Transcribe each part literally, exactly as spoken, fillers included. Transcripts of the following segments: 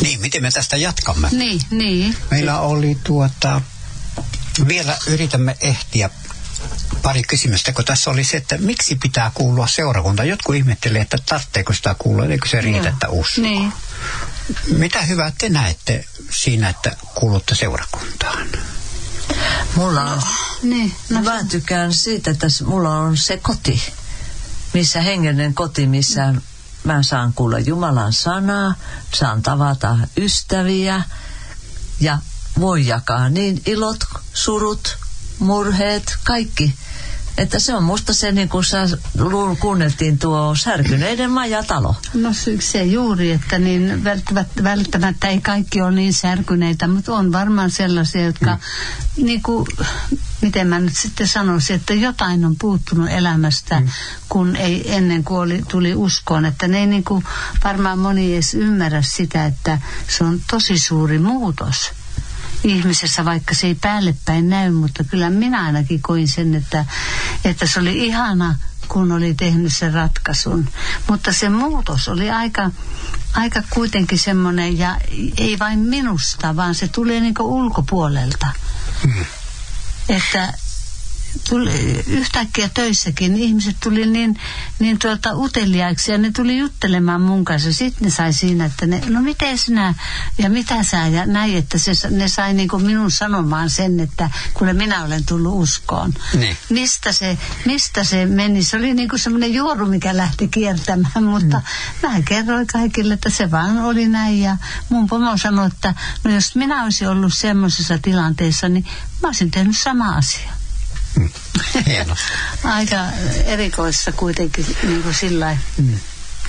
Niin, miten me tästä jatkamme? Niin, niin. Meillä oli tuota, vielä yritämme ehtiä pari kysymystä, kun tässä oli se, että miksi pitää kuulua seurakuntaan. Jotkut ihmettelee, että tarvitseeko sitä kuulua, eikö se riitä, että uskoo. Niin. Mitä hyvää te näette siinä, että kuulutte seurakuntaan? Mulla on, no, niin, no, mä tykkään siitä, että mulla on se koti, missä hengellinen koti, missä mä saan kuulla Jumalan sanaa, saan tavata ystäviä ja voi jakaa niin ilot, surut, murheet, kaikki. Että se on musta se, niin kuin sä kuunneltiin tuo Särkyneiden majatalo. No se juuri, että niin välttämättä, välttämättä ei kaikki ole niin särkyneitä, mutta on varmaan sellaisia, jotka, mm. niin kuin, miten mä nyt sitten sanoisin, että jotain on puuttunut elämästä, mm. kun ei ennen kuin oli, tuli uskoon. Että ne ei niin kuin, varmaan moni edes ymmärrä sitä, että se on tosi suuri muutos ihmisessä, vaikka se ei päälle päin näy, mutta kyllä minä ainakin koin sen, että, että se oli ihana, kun oli tehnyt sen ratkaisun. Mutta se muutos oli aika, aika kuitenkin semmoinen, ja ei vain minusta, vaan se tulee niin kuin ulkopuolelta. Mm. Että tuli, yhtäkkiä töissäkin ihmiset tuli niin, niin tuolta uteliaiksi ja ne tuli juttelemaan mun kanssa. Sitten ne sai siinä, että ne, no miten sinä ja mitä sä ja näin, että se, ne sai niin kuin minun sanomaan sen, että kun minä olen tullut uskoon. Niin. Mistä, se, mistä se meni? Se oli niin kuin semmoinen juoru, mikä lähti kiertämään, mutta mm. mä kerroin kaikille, että se vaan oli näin ja mun pomo sanoi, että no jos minä olisin ollut semmoisessa tilanteessa, niin mä olisin tehnyt sama asia. Mm. Hienosti. Aika erikoissa kuitenkin niin kuin sillä mm.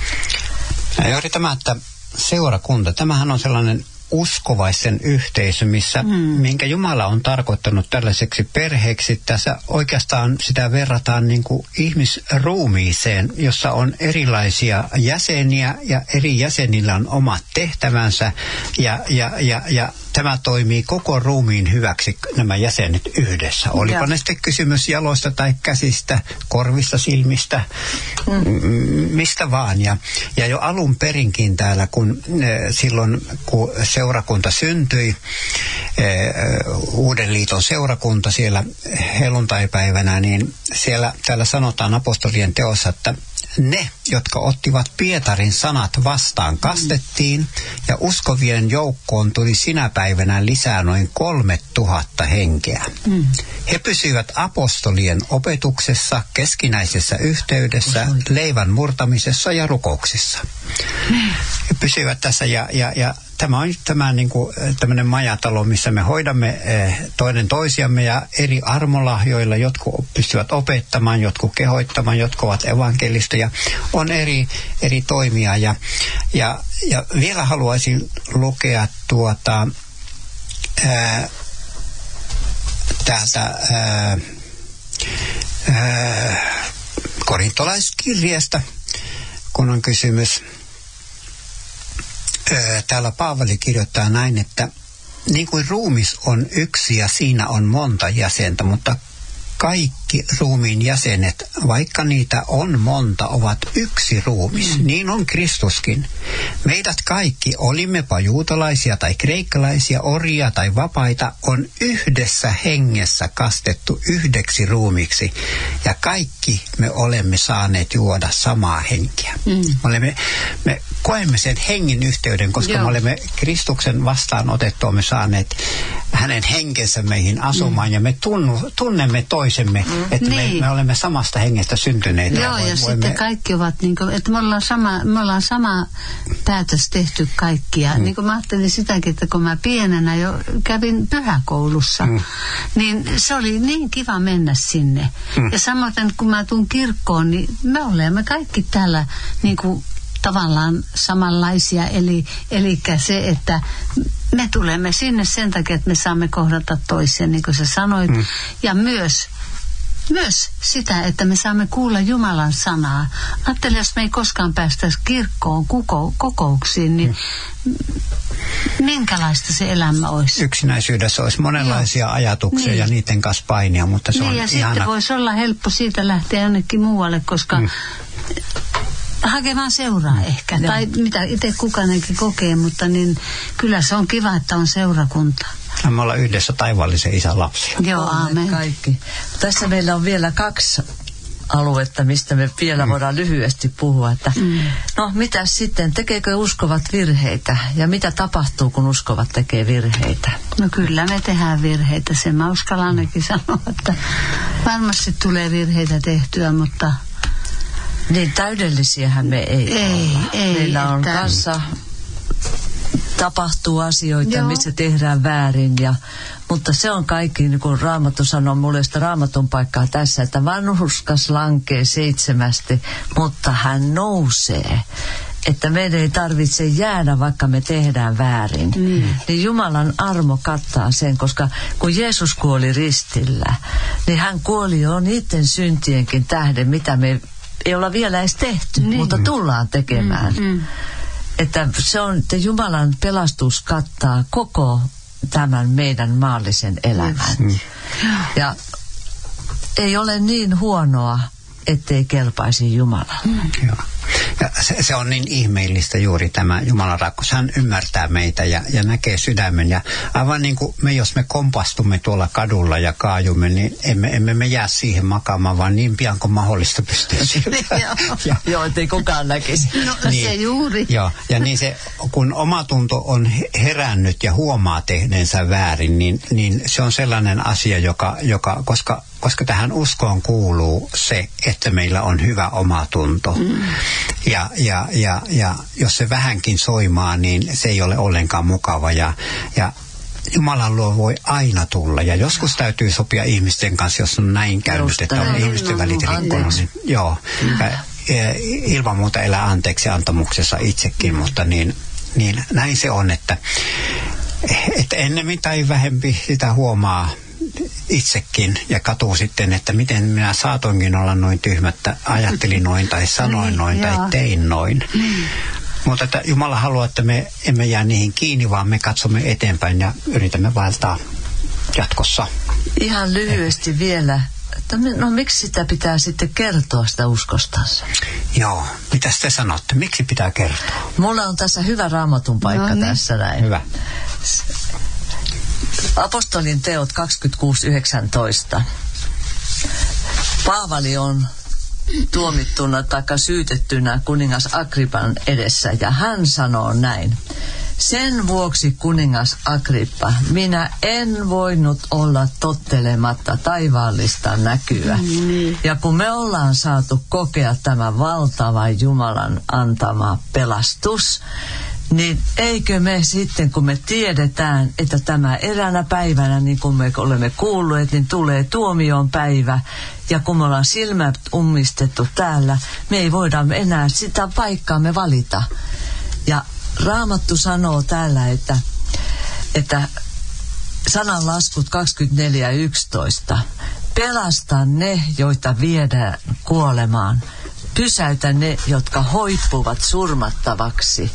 Ja juuri tämä, että seurakunta, tämähän on sellainen uskovaisen yhteisö, missä, mm. minkä Jumala on tarkoittanut tällaiseksi perheeksi. Tässä oikeastaan sitä verrataan niin kuin ihmisruumiiseen, jossa on erilaisia jäseniä ja eri jäsenillä on omat tehtävänsä ja, ja, ja, ja tämä toimii koko ruumiin hyväksi, nämä jäsenet yhdessä. Olipa ja. ne sitten kysymys jaloista tai käsistä, korvista, silmistä, mm. mistä vaan. Ja, ja jo alun perinkin täällä, kun eh, silloin kun seurakunta syntyi, eh, Uuden liiton seurakunta siellä helluntaipäivänä, niin siellä täällä sanotaan apostolien teossa, että ne, jotka ottivat Pietarin sanat vastaan, kastettiin ja uskovien joukkoon tuli sinä päivänä lisää noin kolme tuhatta henkeä. Mm. He pysyivät apostolien opetuksessa, keskinäisessä yhteydessä, Osan. leivän murtamisessa ja rukouksissa. Mm. He pysyivät tässä ja, ja, ja tämä on tämä niin kuin tämmöinen majatalo, missä me hoidamme eh, toinen toisiamme ja eri armolahjoilla, jotkut pystyvät opettamaan, jotkut kehoittamaan, jotkut ovat evankelistoja. On eri, eri toimia ja, ja, ja vielä haluaisin lukea tuota ää, täältä ää, ää, korintolaiskirjeestä, kun on kysymys. Täällä Paavali kirjoittaa näin, että niin kuin ruumis on yksi ja siinä on monta jäsentä, mutta kaikki ruumiin jäsenet, vaikka niitä on monta, ovat yksi ruumis. Mm. Niin on Kristuskin. Meidät kaikki, olimmepa juutalaisia tai kreikkalaisia, orjia tai vapaita, on yhdessä hengessä kastettu yhdeksi ruumiksi. Ja kaikki me olemme saaneet juoda samaa henkeä. Mm. Me, olemme, me koemme sen hengen yhteyden, koska Joo. me olemme Kristuksen vastaanotettua, me saaneet hänen henkensä meihin asumaan mm. ja me tunnu, tunnemme toisemme, mm. että niin. me, me olemme samasta hengestä syntyneitä. Joo, ja voimme... sitten kaikki ovat, niin kuin, että me ollaan, sama, me ollaan sama päätös tehty kaikkia. Mm. Niin kuin mä ajattelin sitäkin, että kun mä pienenä jo kävin pyhäkoulussa, mm. niin se oli niin kiva mennä sinne. Mm. Ja samoin kun mä tuun kirkkoon, niin me olemme kaikki täällä niin kuin tavallaan samanlaisia, eli, eli se, että me tulemme sinne sen takia, että me saamme kohdata toisia, niin kuin sä sanoit, mm. ja myös, myös sitä, että me saamme kuulla Jumalan sanaa. Ajattele, jos me ei koskaan päästäisi kirkkoon, kuko, kokouksiin, niin mm. minkälaista se elämä olisi? Yksinäisyydessä olisi monenlaisia Joo. ajatuksia niin. ja niiden kanssa painia, mutta se niin, on ja ihana. Sitten voisi olla helppo siitä lähteä jonnekin muualle, koska mm. hakemaan seuraa ehkä. Joo. Tai mitä itse kukainenkin kokee, mutta niin kyllä se on kiva, että on seurakunta. Me ollaan yhdessä taivaallisen isän lapsia. Joo, aamen. Kaikki. Tässä meillä on vielä kaksi aluetta, mistä me vielä mm. voidaan lyhyesti puhua. Että, mm. No, mitä sitten? Tekeekö uskovat virheitä? Ja mitä tapahtuu, kun uskovat tekee virheitä? No kyllä me tehdään virheitä. Sen mä uskallan ainakin sanoa, että varmasti tulee virheitä tehtyä, mutta... Niin täydellisiähän me ei, ei olla. Ei, meillä on että... kanssa... tapahtuu asioita, Joo. missä tehdään väärin, ja, mutta se on kaikki, niin kuin Raamattu sanoo mulle sitä Raamatun paikkaa tässä, että vanhurskas lankee seitsemästi, mutta hän nousee. Että meidän ei tarvitse jäädä, vaikka me tehdään väärin. Mm. Niin Jumalan armo kattaa sen, koska kun Jeesus kuoli ristillä, niin hän kuoli jo niiden syntienkin tähden, mitä me ei olla vielä edes tehty, niin. mutta tullaan tekemään. Mm, mm. Että se on, että Jumalan pelastus kattaa koko tämän meidän maallisen elämän. Mm. Ja ei ole niin huonoa, ettei kelpaisi Jumalalle. Mm. Joo. Ja se, se on niin ihmeellistä juuri tämä Jumalan rakkaus. Hän ymmärtää meitä ja, ja näkee sydämen. Ja aivan niin kuin me, jos me kompastumme tuolla kadulla ja kaajumme, niin emme, emme me jää siihen makaamaan, vaan niin pian kuin mahdollista pystyy sieltä. ja, Joo, ettei kukaan näkisi. No niin, se juuri. Joo, ja niin se, kun omatunto on herännyt ja huomaa tehneensä väärin, niin, niin se on sellainen asia, joka, joka koska koska tähän uskoon kuuluu se, että meillä on hyvä omatunto. Mm. Ja, ja, ja, ja jos se vähänkin soimaa, niin se ei ole ollenkaan mukava. Ja, ja Jumalan luo voi aina tulla. Ja joskus täytyy sopia ihmisten kanssa, jos on näin käynyt, että on ihmisten välit rikkonut. Niin, joo, mm. ja, ja, ilman muuta elää anteeksi antamuksessa itsekin, mm. mutta niin, niin näin se on, että, että ennemmin tai vähempi sitä huomaa itsekin ja katuu sitten, että miten minä saatoinkin olla noin tyhmä, että ajattelin noin tai sanoin noin tai tein noin. Mm. Mutta että Jumala haluaa, että me emme jää niihin kiinni, vaan me katsomme eteenpäin ja yritämme vaeltaa jatkossa. Ihan lyhyesti eh. vielä, että no miksi sitä pitää sitten kertoa sitä uskostansa? Joo, mitä te sanotte? Miksi pitää kertoa? Mulla on tässä hyvä Raamatun paikka no niin. tässä näin. Hyvä. Apostolin teot kaksikymmentäkuusi yhdeksäntoista. Paavali on tuomittuna tai syytettynä kuningas Agrippan edessä ja hän sanoo näin. Sen vuoksi kuningas Agrippa, minä en voinut olla tottelematta taivaallista näkyä. Mm. Ja kun me ollaan saatu kokea tämä valtava Jumalan antama pelastus, niin eikö me sitten, kun me tiedetään, että tämä eräänä päivänä, niin kuin me olemme kuulleet, niin tulee tuomion päivä. Ja kun me ollaan silmät ummistettu täällä, me ei voida enää sitä paikkaamme valita. Ja Raamattu sanoo täällä, että, että sananlaskut kaksikymmentäneljä yksitoista. Pelasta ne, joita viedään kuolemaan. Pysäytä ne, jotka hoippuvat surmattavaksi.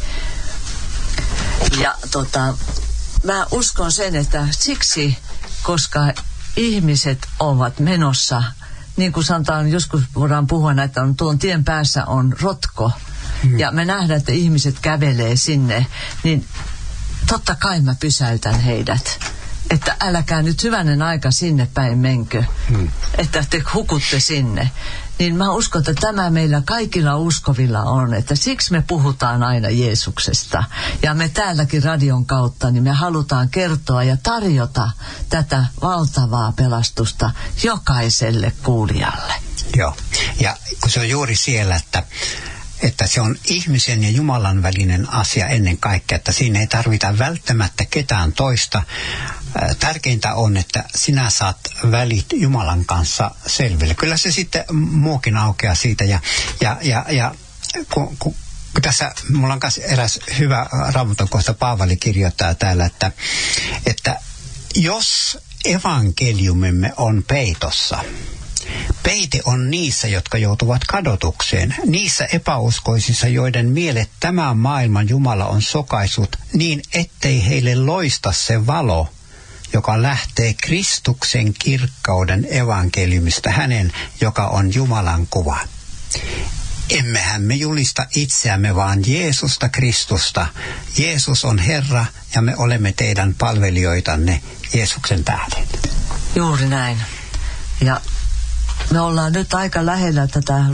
Ja tota, mä uskon sen, että siksi, koska ihmiset ovat menossa, niin kuin sanotaan, joskus voidaan puhua näitä, on, tuon tien päässä on rotko, hmm. ja me nähdään, että ihmiset kävelee sinne, niin totta kai mä pysäytän heidät. Että älkää nyt hyvänen aika sinne päin menkö, hmm. että te hukutte sinne. Niin mä uskon, että tämä meillä kaikilla uskovilla on, että siksi me puhutaan aina Jeesuksesta. Ja me täälläkin radion kautta, niin me halutaan kertoa ja tarjota tätä valtavaa pelastusta jokaiselle kuulijalle. Joo, ja kun se on juuri siellä, että että se on ihmisen ja Jumalan välinen asia ennen kaikkea, että siinä ei tarvita välttämättä ketään toista. Tärkeintä on, että sinä saat välit Jumalan kanssa selville. Kyllä se sitten muukin aukeaa siitä. Ja, ja, ja, ja kun, kun, kun tässä, mulla on myös eräs hyvä Raamatun kohta, Paavali kirjoittaa täällä, että, että jos evankeliumimme on peitossa, peite on niissä, jotka joutuvat kadotukseen, niissä epäuskoisissa, joiden mielet tämän maailman Jumala on sokaisut, niin ettei heille loista se valo, joka lähtee Kristuksen kirkkauden evankeliumista, hänen, joka on Jumalan kuva. Emmehän me julista itseämme, vaan Jeesusta Kristusta. Jeesus on Herra ja me olemme teidän palvelijoitanne Jeesuksen tähden. Juuri näin. Ja me ollaan nyt aika lähellä tätä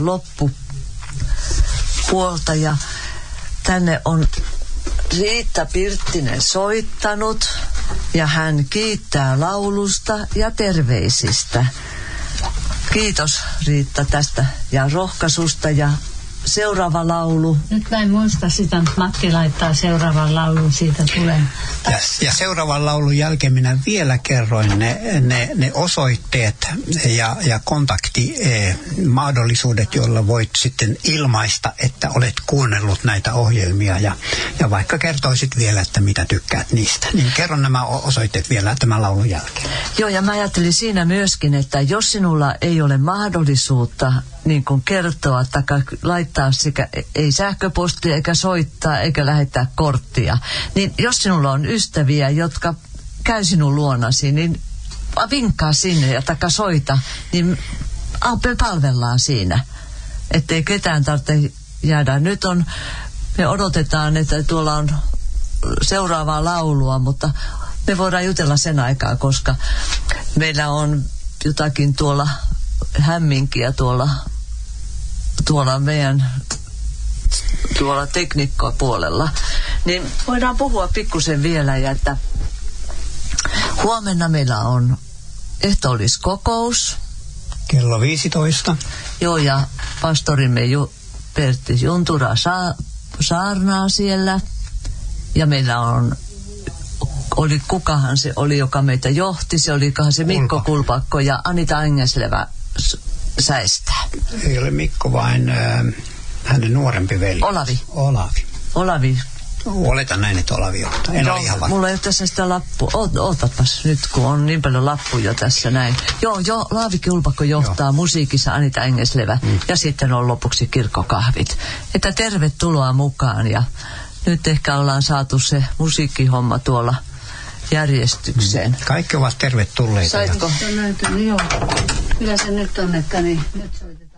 loppupuolta ja tänne on Riitta Pirttinen soittanut ja hän kiittää laulusta ja terveisistä. Kiitos Riitta tästä ja rohkaisusta ja seuraava laulu. Nyt mä en muista sitä, mutta Matti laittaa seuraavan laulun, siitä tulee. Ja, ja seuraavan laulun jälkeen minä vielä kerroin ne, ne, ne osoitteet ja, ja kontaktimahdollisuudet, joilla voit sitten ilmaista, että olet kuunnellut näitä ohjelmia. Ja, ja vaikka kertoisit vielä, että mitä tykkäät niistä, niin kerron nämä osoitteet vielä tämän laulun jälkeen. Joo, ja mä ajattelin siinä myöskin, että jos sinulla ei ole mahdollisuutta niin kuin kertoa tai laittaa sekä ei sähköpostia eikä soittaa eikä lähettää korttia, niin jos sinulla on ystäviä, jotka käy sinun luonasi, niin vinkkaa sinne ja taka soita, niin me palvellaan siinä, ettei ketään tarvitse jäädä. Nyt on, me odotetaan, että tuolla on seuraavaa laulua, mutta me voidaan jutella sen aikaa, koska meillä on jotakin tuolla hämminkiä tuolla, tuolla meidän tuolla tekniikkapuolella. Niin voidaan puhua pikkusen vielä, ja että huomenna meillä on ehtoolliskokous. Kello viisitoista. Joo, ja pastorimme Ju, Pertti Juntura saa, saarnaa siellä. Ja meillä on, oli kukahan se oli, joka meitä johti, se olikohan se Mikko Kulpakko ja Anita Engeslevä säestää. Ei ole Mikko, vain äh, hänen nuorempi veli. Olavi. Olavi. Olavi. Oletan näin, että Olavi johtaa. En no, ole ihan varma. Mulla ei ole tässä sitä lappua. Oot, ootapas nyt, kun on niin paljon lappuja tässä näin. Joo, joo, Laavi Kulpakko johtaa joo. Musiikissa Anita Engeslevä mm. ja sitten on lopuksi kirkkokahvit. Että tervetuloa mukaan ja nyt ehkä ollaan saatu se musiikkihomma tuolla järjestykseen. Mm. Kaikki ovat tervetulleita. Saitko? Ja... Joo, kyllä se nyt on, että niin, nyt soitetaan.